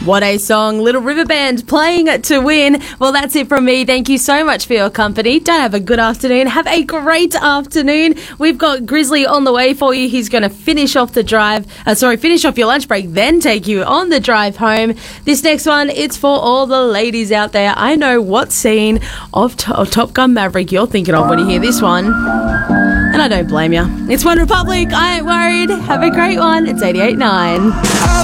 What a song. Little River Band playing to win. Well, that's it from me. Thank you so much for your company. Don't have a good afternoon. Have a great afternoon. We've got Grizzly on the way for you. He's going to finish off the drive. Finish off your lunch break, then take you on the drive home. This next one, it's for all the ladies out there. I know what scene of Top Gun Maverick you're thinking of when you hear this one. And I don't blame you. It's One Republic. I ain't worried. Have a great one. It's 88.9.